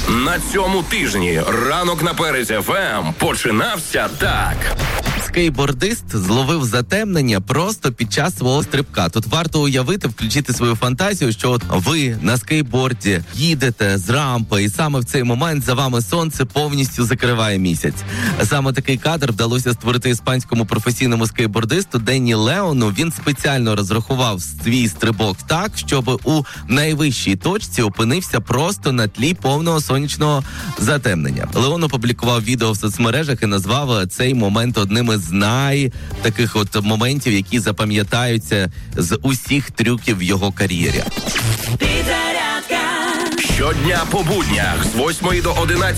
На цьому тижні ранок на Перезі ФМ починався так. Скейтбордист зловив затемнення просто під час свого стрибка. Тут варто уявити, включити свою фантазію, що от ви на скейтборді їдете з рампи, і саме в цей момент за вами сонце повністю закриває місяць. Саме такий кадр вдалося створити іспанському професійному скейтбордисту Денні Леону. Він спеціально розрахував свій стрибок так, щоб у найвищій точці опинився просто на тлі повного сонячного затемнення. Леон опублікував відео в соцмережах і назвав цей момент одним із таких от моментів, які запам'ятаються з усіх трюків в його кар'єрі. Щодня по буднях з 8 до 11